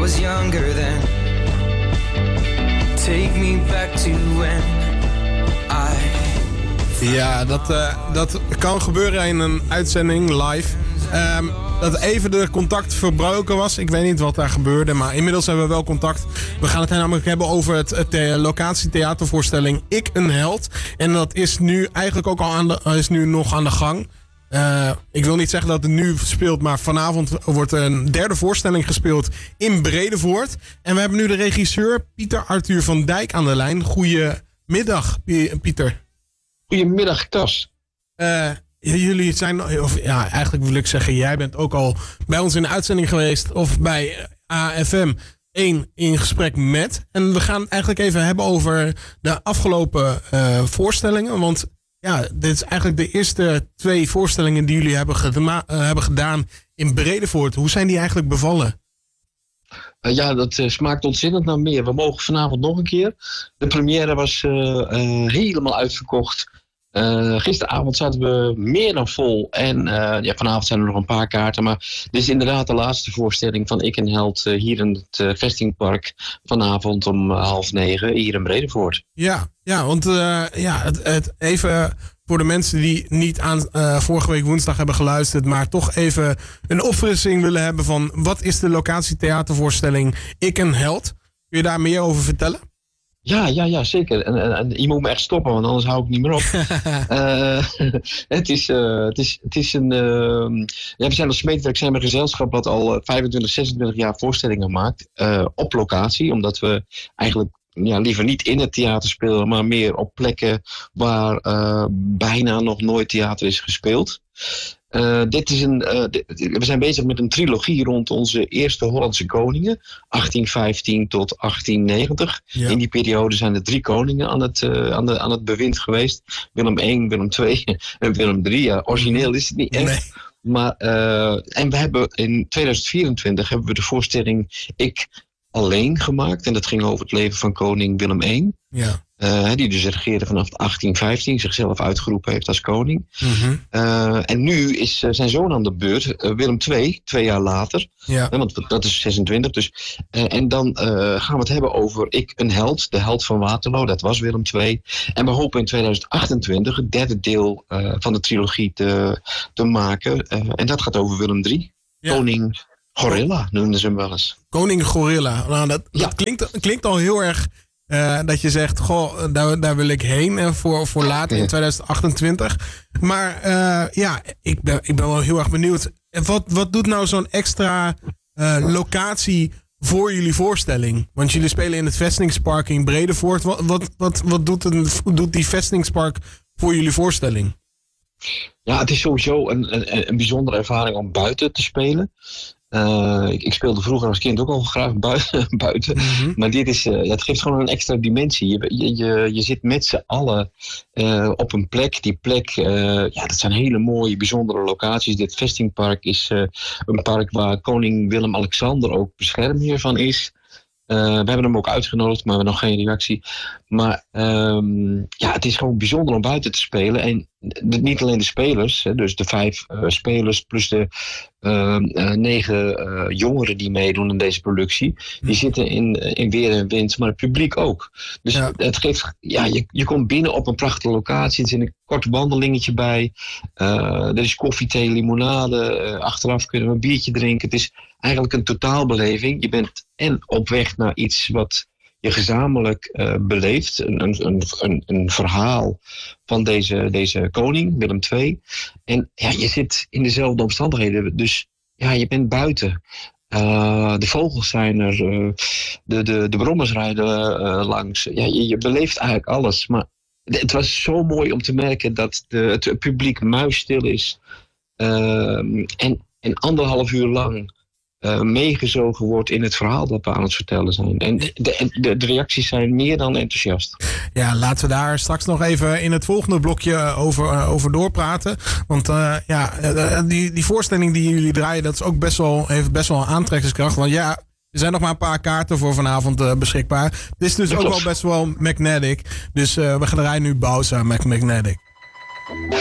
was younger then. Take me back to when Ja, dat kan gebeuren in een uitzending live. Dat even de contact verbroken was. Ik weet niet wat daar gebeurde, maar inmiddels hebben we wel contact. We gaan het namelijk hebben over het locatietheatervoorstelling Ik een Held. En dat is nu eigenlijk ook al nog aan de gang. Ik wil niet zeggen dat het nu speelt, maar vanavond wordt een derde voorstelling gespeeld in Bredevoort. En we hebben nu de regisseur Pieter Arthur van Dijk aan de lijn. Goedemiddag, Pieter. Goedemiddag, Cas. Jullie zijn, eigenlijk wil ik zeggen, jij bent ook al bij ons in de uitzending geweest of bij AFM 1 in gesprek met. En we gaan het eigenlijk even hebben over de afgelopen voorstellingen. Want ja, dit is eigenlijk de eerste 2 voorstellingen die jullie hebben gedaan in Bredevoort. Hoe zijn die eigenlijk bevallen? Dat smaakt ontzettend naar meer. We mogen vanavond nog een keer. De première was helemaal uitverkocht. Gisteravond zaten we meer dan vol. En vanavond zijn er nog een paar kaarten. Maar dit is inderdaad de laatste voorstelling van Ik een Held hier in het Vestingpark. Vanavond om 20:30 hier in Bredevoort. Ja, want even voor de mensen die niet aan vorige week woensdag hebben geluisterd, maar toch even een opfrissing willen hebben van wat is de locatietheatervoorstelling Ik een Held? Kun je daar meer over vertellen? Ja, zeker. En je moet me echt stoppen, want anders hou ik niet meer op. Het is een... we zijn als Smeetwerk zijn een gezelschap dat al 25, 26 jaar voorstellingen maakt. Op locatie, omdat we eigenlijk liever niet in het theater spelen, maar meer op plekken waar bijna nog nooit theater is gespeeld. We zijn bezig met een trilogie rond onze eerste Hollandse koningen, 1815 tot 1890. Ja. In die periode zijn er 3 koningen aan het bewind geweest. Willem I, Willem II en Willem III. Ja, origineel is het niet echt. Nee. Maar, en we hebben in 2024 hebben we de voorstelling Ik Alleen gemaakt. En dat ging over het leven van koning Willem I. Ja. Die dus regeerde vanaf 1815, zichzelf uitgeroepen heeft als koning. Mm-hmm. En nu is zijn zoon aan de beurt, Willem II, 2 jaar later. Ja. Want dat is 26 dus. En dan gaan we het hebben over Ik een Held, de held van Waterloo. Dat was Willem II. En we hopen in 2028 het derde deel van de trilogie te maken. En dat gaat over Willem III. Ja. Koning Gorilla noemden ze hem wel eens. Koning Gorilla. Nou, dat klinkt al heel erg dat je zegt, daar wil ik heen voor later in 2028. Maar ik ben wel heel erg benieuwd. Wat doet nou zo'n extra locatie voor jullie voorstelling? Want jullie spelen in het Vestingspark in Bredevoort. Wat doet die Vestingspark voor jullie voorstelling? Ja, het is sowieso een bijzondere ervaring om buiten te spelen. Ik speelde vroeger als kind ook al graag buiten. Mm-hmm. Maar dit is, het geeft gewoon een extra dimensie. Je zit met z'n allen op een plek. Die plek, dat zijn hele mooie, bijzondere locaties. Dit Vestingpark is een park waar koning Willem-Alexander ook beschermheer van is. We hebben hem ook uitgenodigd, maar we hebben nog geen reactie. Maar het is gewoon bijzonder om buiten te spelen. En niet alleen de spelers, dus de 5 spelers plus de 9 jongeren die meedoen in deze productie. Die zitten in weer en wind, maar het publiek ook. Dus het geeft, je komt binnen op een prachtige locatie. Er zit een kort wandelingetje bij. Er is koffie, thee, limonade. Achteraf kunnen we een biertje drinken. Het is eigenlijk een totaalbeleving. Je bent en op weg naar iets wat je gezamenlijk beleeft. Een verhaal van deze koning, Willem II. En je zit in dezelfde omstandigheden. Dus je bent buiten. De vogels zijn er. De brommers rijden langs. Je beleeft eigenlijk alles. Maar het was zo mooi om te merken dat het publiek muisstil is. En 1,5 uur lang meegezogen wordt in het verhaal dat we aan het vertellen zijn. En de reacties zijn meer dan enthousiast. Ja, laten we daar straks nog even in het volgende blokje over doorpraten. Want die voorstelling die jullie draaien, dat is ook heeft best wel een aantrekkingskracht. Want er zijn nog maar een paar kaarten voor vanavond beschikbaar. Het is dus ook wel best wel magnetic. Dus we gaan draaien nu Bowser met Magnetic.